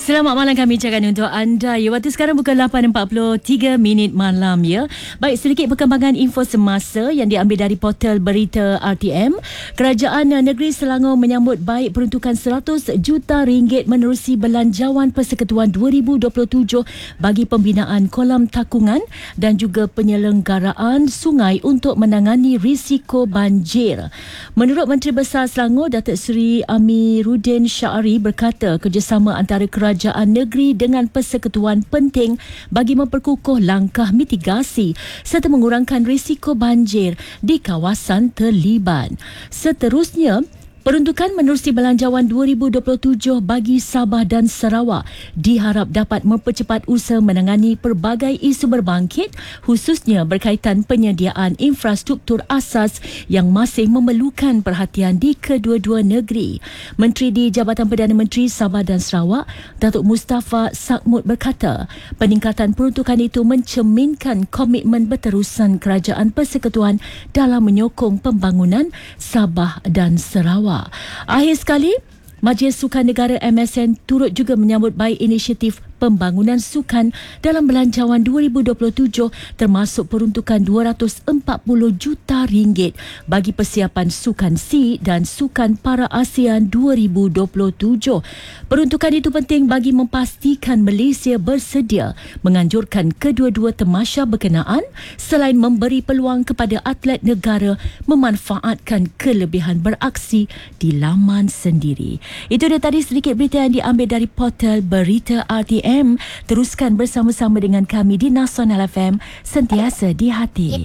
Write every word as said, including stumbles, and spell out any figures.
Selamat malam kami ucapkan untuk anda. Ya, waktu sekarang pukul lapan empat puluh tiga minit malam ya. Baik, sedikit perkembangan info semasa yang diambil dari portal berita R T M. Kerajaan Negeri Selangor menyambut baik peruntukan seratus juta ringgit menerusi Belanjawan Persekutuan dua ribu dua puluh tujuh bagi pembinaan kolam takungan dan juga penyelenggaraan sungai untuk menangani risiko banjir. Menurut Menteri Besar Selangor, Datuk Seri Amiruddin Syari berkata kerjasama antara kerajaan Kerajaan negeri dengan persekutuan penting bagi memperkukuh langkah mitigasi serta mengurangkan risiko banjir di kawasan terlibat. Seterusnya, peruntukan menerusi Belanjawan dua ribu dua puluh tujuh bagi Sabah dan Sarawak diharap dapat mempercepat usaha menangani pelbagai isu berbangkit, khususnya berkaitan penyediaan infrastruktur asas yang masih memerlukan perhatian di kedua-dua negeri. Menteri di Jabatan Perdana Menteri Sabah dan Sarawak, Datuk Mustafa Sakmud berkata, peningkatan peruntukan itu mencerminkan komitmen berterusan Kerajaan Persekutuan dalam menyokong pembangunan Sabah dan Sarawak. Akhir sekali, Majlis Sukan Negara M S N turut juga menyambut baik inisiatif pembangunan sukan dalam Belanjawan dua ribu dua puluh tujuh termasuk peruntukan dua ratus empat puluh juta ringgit bagi persiapan Sukan SEA dan Sukan Para ASEAN dua ribu dua puluh tujuh. Peruntukan itu penting bagi memastikan Malaysia bersedia menganjurkan kedua-dua tamasya berkenaan selain memberi peluang kepada atlet negara memanfaatkan kelebihan beraksi di laman sendiri. Itu dia tadi sedikit berita yang diambil dari portal berita R T M. Teruskan bersama-sama dengan kami di Nasional F M, sentiasa di hati.